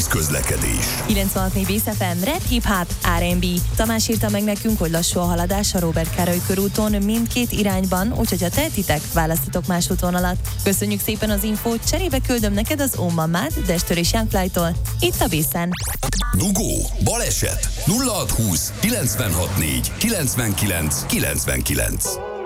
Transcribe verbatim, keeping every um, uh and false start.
közlekedés. kilencvenhat négy Bész ef em, rap, hip-hop, er és bé. Tamás írta meg nekünk, hogy lassú a haladás a Róbert Károly körúton mindkét irányban, úgyhogy ha tehetitek, választatok más útvonalat. Köszönjük szépen az infót, cserébe küldöm neked az Ó Mamát, Destör és Young Fly-tól, itt a Bészen. Dugó, baleset, nulla hat húsz, kilencvenhat négy, kilencvenkilenc, kilencvenkilenc.